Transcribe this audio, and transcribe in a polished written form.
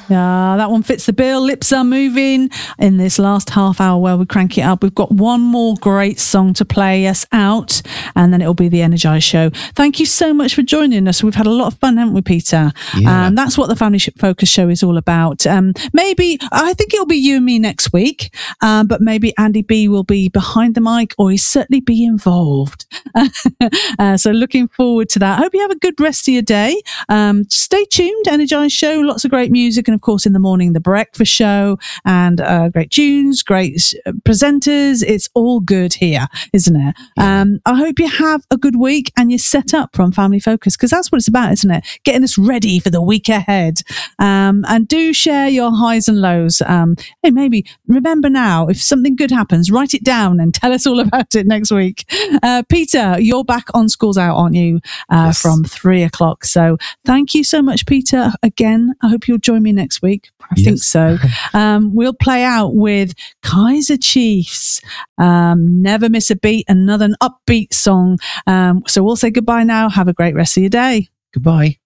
That one fits the bill. Lips are moving in this last half hour where we crank it up. We've got one more great song to play us out, and then it'll be the Energize Show. Thank you so much for joining us. We've had a lot of fun, haven't we, Peter? Yeah. That's what the Family Focus Show is all about. Maybe, I think it'll be you and me next week, but maybe Andy B will be behind the mic, or he'll certainly be involved. So looking forward to that. I hope you have a good rest of your day. Stay tuned, Energize Show, lots of great music, and of course in the morning the breakfast show, and great tunes, great presenters. It's all good here, isn't it? I hope you have a good week and you're set up from Family Focus, because that's what it's about, isn't it? Getting us ready for the week ahead. And do share your highs and lows. Hey, maybe remember now, if something good happens, write it down and tell us all about it next week. Peter, you're back on Schools Out, aren't you? Yes. From 3:00. So thank you so much, Peter. Again, I hope you'll join me next week. I think so. We'll play out with Kaiser Chiefs. Never Miss a Beat, another upbeat song. So we'll say goodbye now. Have a great rest of your day. Goodbye.